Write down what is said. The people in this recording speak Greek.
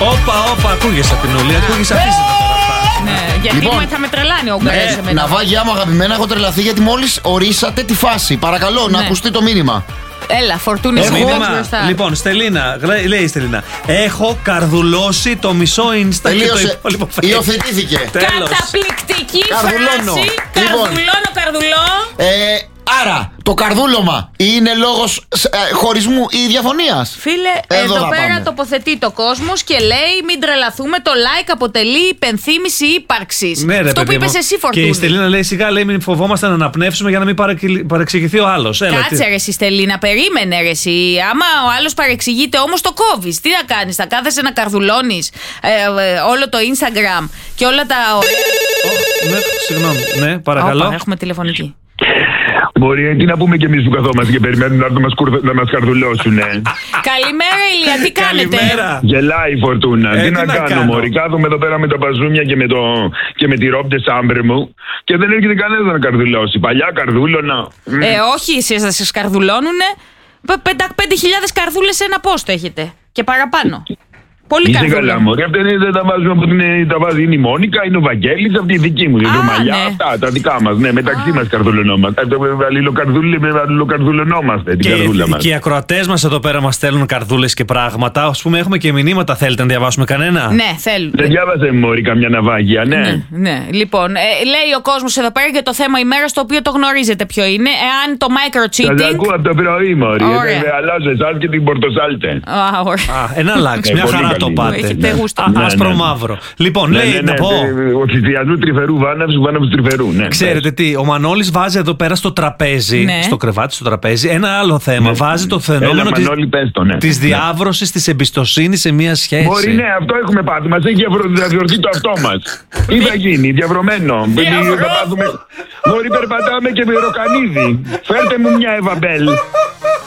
Όπα, ακούγεσαι την Ούλη, ακούγεσαι αυτή. Ναι, γιατί Λοιπόν, θα με τρελάνει ο Ουγγαρέζος εμένα. Ναυάγια μου αγαπημένα, έχω τρελαθεί γιατί μόλις ορίσατε τη φάση. Παρακαλώ, να ακουστεί το μήνυμα. Έλα, φορτούνι μπροστά. Λοιπόν, Στελίνα, λέει η Στελίνα. Έχω καρδουλώσει το μισό Insta. Τελείωσε. Υιοθετήθηκε. Καταπληκτική Καρδουλώνω. φράση. Λοιπόν. Καρδουλώ. Άρα, το καρδούλωμα είναι λόγος χωρισμού ή διαφωνίας? Φίλε, εδώ πέρα πάμε. τοποθετεί το κόσμος και λέει: μην τρελαθούμε. Το like αποτελεί υπενθύμηση ύπαρξης. Ναι, ρε, αυτό που παιδί μου. είπες εσύ, Φορτούνη. Και η Στελίνα λέει: σιγά, λέει, μην φοβόμαστε να αναπνεύσουμε για να μην παρεξηγηθεί ο άλλος. Κάτσε ρε εσύ, Στελίνα, περίμενε ρε εσύ. Άμα ο άλλος παρεξηγείται, όμως το κόβεις. Τι να κάνεις, θα κάθεσαι να καρδουλώνεις όλο το Instagram και όλα τα ωραία. Ναι, συγγνώμη. Ναι, παρακαλώ. Έχουμε τηλεφωνική. Μπορεί, τι να πούμε κι εμείς που καθόμαστε και περιμένουν να μας καρδουλώσουν. Καλημέρα, Ηλία, τι κάνετε? Καλημέρα. Γελάει η Φορτούνα. Τι να κάνω, μωρή. Κάθομαι εδώ πέρα με τα μπαζούμια και με τη ρόπτε σάμπρε μου και δεν έρχεται κανένα να καρδουλώσει. Παλιά καρδούλωνα. Όχι, εσείς θα σας καρδουλώνουνε. 5.000 καρδούλες σε ένα πόστο έχετε και παραπάνω. Πολύ Είσαι καρδούλα. καλά, μωρή. Αυτά δεν τα βάζουμε από τα βάζει. Είναι η Μόνικα, είναι ο Βαγγέλης, αυτή η δική μου. Η Ρωμαλιά, ναι. αυτά τα δικά μας. Ναι, μεταξύ μας καρδουλωνόμαστε. Αλληλοκαρδουλωνόμαστε την καρδούλα μας. Και οι ακροατές μας εδώ πέρα μας στέλνουν καρδούλες και πράγματα. Ας πούμε, έχουμε και μηνύματα. Θέλετε να διαβάσουμε κανένα? Ναι, θέλουν. Δεν διάβασε, μωρή, καμιά ναυάγια, ναι. Ναι. Λοιπόν, λέει ο κόσμος εδώ πέρα για το θέμα ημέρας, το οποίο το γνωρίζετε ποιο είναι. Εάν το Σας micro-cheating. ακούω από το πρωί, μωρή. Αλλάζω εσάς και την Πορτοσάλτε. Ένα αλλάξει. Μια χαρά το πάτε. Έχετε γούστο. Άσπρο μαύρο. Λοιπόν, λέει να πω. Ο θυσιασμού τρυφερού βάναυσου τρυφερού. Ξέρετε τι, ο Μανώλης βάζει εδώ πέρα στο τραπέζι, στο κρεβάτι, στο τραπέζι, ένα άλλο θέμα. Βάζει το φαινόμενο της διάβρωσης της εμπιστοσύνης σε μια σχέση. Μπορεί, ναι, αυτό έχουμε πάθει. Μας έχει διαβρωθεί το αυτό μας. Τι θα γίνει, διαβρωμένο. Μπορεί, περπατάμε και με ροκανίδι. Φέρτε μου μια Εβαμπέλ.